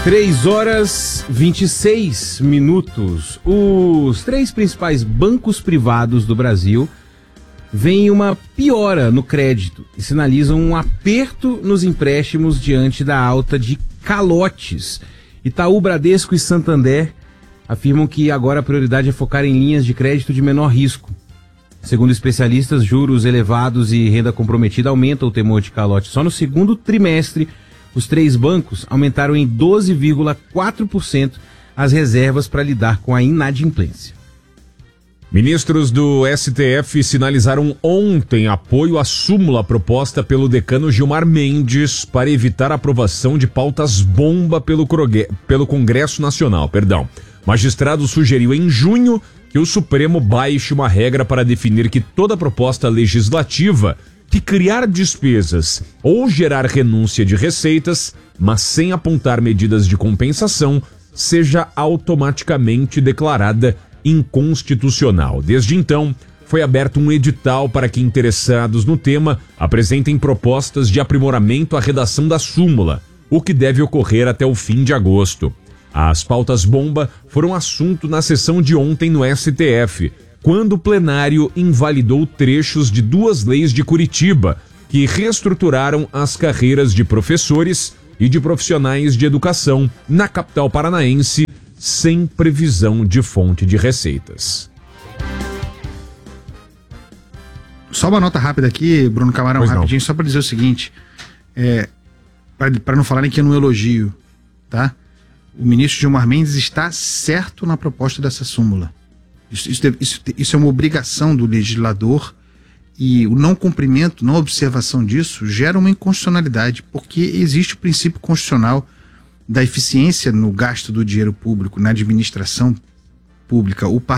3h26. Os 3 principais bancos privados do Brasil veem uma piora no crédito e sinalizam um aperto nos empréstimos diante da alta de calotes. Itaú, Bradesco e Santander afirmam que agora a prioridade é focar em linhas de crédito de menor risco. Segundo especialistas, juros elevados e renda comprometida aumentam o temor de calote. Só no segundo trimestre, os 3 bancos aumentaram em 12,4% as reservas para lidar com a inadimplência. Ministros do STF sinalizaram ontem apoio à súmula proposta pelo decano Gilmar Mendes para evitar a aprovação de pautas bomba pelo Congresso Nacional. Magistrado sugeriu em junho que o Supremo baixe uma regra para definir que toda proposta legislativa que criar despesas ou gerar renúncia de receitas, mas sem apontar medidas de compensação, seja automaticamente declarada inconstitucional. Desde então, foi aberto um edital para que interessados no tema apresentem propostas de aprimoramento à redação da súmula, o que deve ocorrer até o fim de agosto. As pautas bomba foram assunto na sessão de ontem no STF, quando o plenário invalidou trechos de 2 leis de Curitiba, que reestruturaram as carreiras de professores e de profissionais de educação na capital paranaense, sem previsão de fonte de receitas. Só uma nota rápida aqui, Bruno Camarão, rapidinho, só para dizer o seguinte, para não falarem que é um elogio, tá? O ministro Gilmar Mendes está certo na proposta dessa súmula. Isso é uma obrigação do legislador, e o não cumprimento, não observação disso, gera uma inconstitucionalidade, porque existe o princípio constitucional da eficiência no gasto do dinheiro público, na administração pública. O